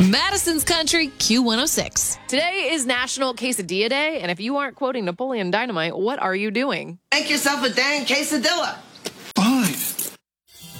Madison's Country, Q106. Today is National Quesadilla Day, and if you aren't quoting Napoleon Dynamite, what are you doing? Make yourself a dang quesadilla.